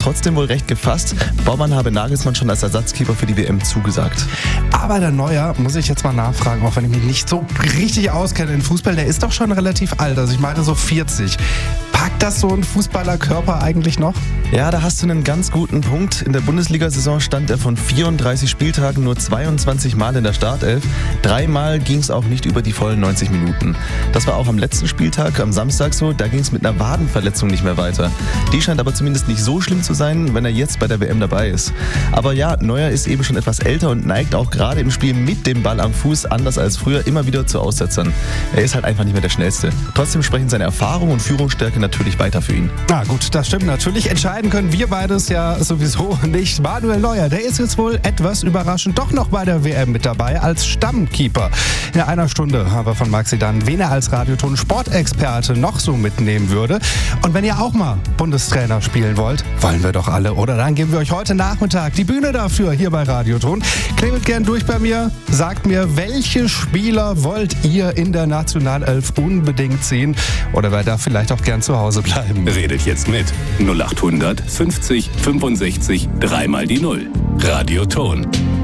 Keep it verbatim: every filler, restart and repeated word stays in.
trotzdem wohl recht gefasst. Baumann habe Nagelsmann schon als Ersatzkeeper für die W M zugesagt. Aber der Neuer, muss ich jetzt mal nachfragen, auch wenn ich mich nicht so richtig auskenne in Fußball, der ist doch schon relativ alt, also ich meine so vierzig. Packt das so ein Fußballerkörper eigentlich noch? Ja, da hast du einen ganz guten Punkt. In der Bundesliga-Saison stand er von vierunddreißig Spieltagen nur zweiundzwanzig Mal in der Startelf. Dreimal ging es auch nicht über die vollen neunzig Minuten. Das war auch am letzten Spieltag, am Samstag so, da ging es mit einer Wadenverletzung nicht mehr weiter. Die scheint aber zumindest nicht so schlimm zu sein, wenn er jetzt bei der W M dabei ist. Aber ja, Neuer ist eben schon etwas älter und neigt auch gerade im Spiel mit dem Ball am Fuß, anders als früher, immer wieder zu Aussetzern. Er ist halt einfach nicht mehr der Schnellste. Trotzdem sprechen seine Erfahrung und Führungsstärke natürlich weiter für ihn. Na gut, das stimmt natürlich. Entscheiden können wir beides ja sowieso nicht. Manuel Neuer, der ist jetzt wohl etwas überraschend doch noch bei der W M mit dabei als Stammkeeper. In einer Stunde haben wir von Maxi dann, wen er als Radioton Sportexperte noch so mitnehmen würde. Und wenn ihr auch mal Bundestrainer spielen wollt, wollen wir doch alle, oder? Dann geben wir euch heute Nachmittag die Bühne dafür hier bei Radioton. Klingelt gern durch bei mir, sagt mir, welche Spieler wollt ihr in der Nationalelf unbedingt sehen? Oder wer darf vielleicht auch gern zu Hause bleiben? Redet jetzt mit null acht hundert fünfzig fünfundsechzig dreimal die Null. Radioton.